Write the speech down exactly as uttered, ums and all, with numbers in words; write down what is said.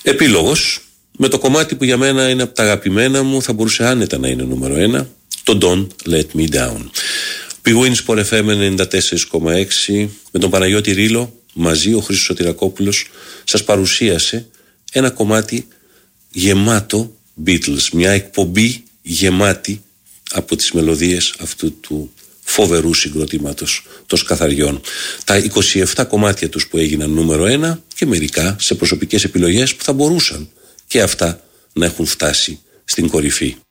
Επίλογος, με το κομμάτι που για μένα είναι από τα αγαπημένα μου, θα μπορούσε άνετα να είναι νούμερο ένα, το Don't Let Me Down. Πηγουίνι Sport εφ εμ ενενήντα τέσσερα κόμμα έξι, με τον Παναγιώτη Ρήλο, μαζί ο Χρήστος Σωτηρακόπουλος, σας παρουσίασε ένα κομμάτι γεμάτο Beatles, μια εκπομπή γεμάτη από τις μελωδίες αυτού του φοβερού συγκροτήματος των Σκαθαριών. Τα είκοσι επτά κομμάτια τους που έγιναν νούμερο ένα και μερικά σε προσωπικές επιλογές που θα μπορούσαν και αυτά να έχουν φτάσει στην κορυφή.